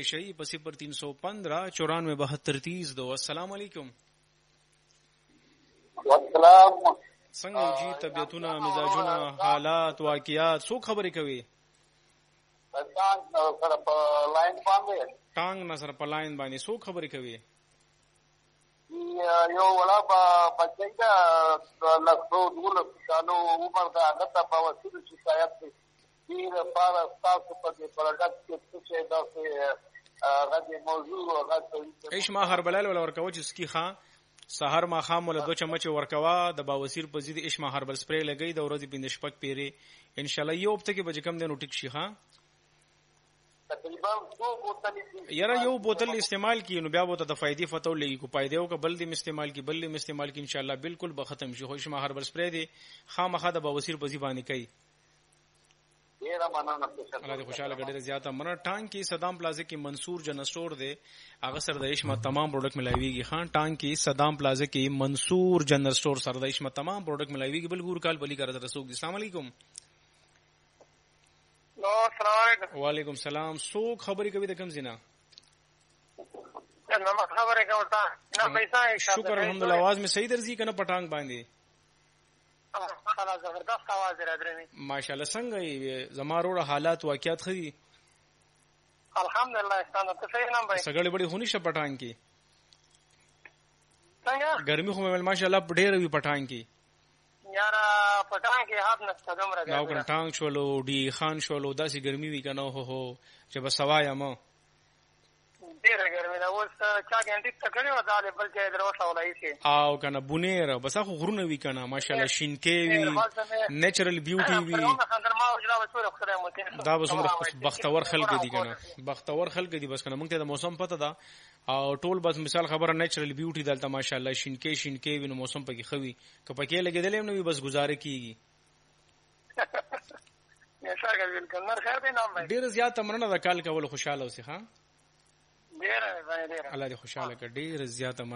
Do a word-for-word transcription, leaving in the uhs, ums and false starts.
شي په صفر تین سو پندرہ چورانوے بہتر تیس دو. السلام علیکم. والسلام. څنګه جی طبيعتونه مزاجونه حالات واقعات څو خبرې کوي؟ ټانګ سره په لاین باندې ټانګ نه سره په لاین باندې څو خبرې کوي؟ یو ولا په بچی دا لاسو دول کانو عمر دا غته په وسیله شکایت دي ډیر پاره تاسو په دې پروډکټ کې څه دا څه غږی موضوع غته ایش ما هر بلال ولا ورکو چې سکی خان سحر ما خام ولا دو چمچ ورکوا د باوسیر په زید ایش ما هربل سپری لګی د ورځې پینځ شپک پیری ان شاء الله یو هفته کې به کم دنو ټیک شي ها. تقریبا دو بوتل یاره یو بوتل استعمال کی نو بیا بوته د فائدې فتو لګي کو پایدې او بل دې استعمال کی بل دې استعمال کی ان شاء الله بالکل به ختم شي. خو ایش ما هربل سپری دی خامخا د باوسیر په زی باندې کوي. الله دې خوشاله غړي زیاته منه. ټانک کې صدام پلازا کې منصور جنرل سٹور دی هغه سره د ایشما تمام پروډکټ ملایويږي. خان ټانک کې صدام پلازا کې منصور جنرل سٹور سره د ایشما تمام پروډکټ ملایويږي. بل ګور کال بلی کار رسول. السلام علیکم. نو السلام علیکم. وعلیکم السلام. سو خبرې کوي د کم زینا؟ نو خبرې کوم تا نه پیسې شکر الحمدلله. आवाज می صحیح درځي کنه پټانګ باندې؟ خلاص زبردست आवाज درادرني ماشاءالله. څنګه زمارو حالات واقعیت خدي؟ الحمدلله ستاسو ته صحیح نام بھائی. سګړې بڑی خونی ش پټانګ کې څنګه ګرمي خو مې ماشاءالله ډېر وی پټانګ کې یار پټانګ کې حد نشته دومره دا وګړه ټانګ شولو ډي خان شولو داسې ګرمي وی کنه هو هو چې بس سوایا ما ډېر ګرمي دا اوس چا ګنټي تکړه و دا بل ځای دروښه ولای شي او کنه بونیر بس خو غرونه وی کنه ماشاءالله شینکې وی نیچرل بیوټي وی. دا بس عمر بختور خلک دي کنه بختور خلک دي بس کنه موږ ته د موسم پته ده او ټول بس مثال خبره نیچرل بیوټي دلته ماشاءالله شینکې شینکې وی نو موسم پکې خوي که پکې لګیدل نو بس گزاره کیږي. ډیر زیات تمرنه د کال کول خوشاله اوسې ها. ډیر ډیر الله دې خوشاله کړي. ډیر زیات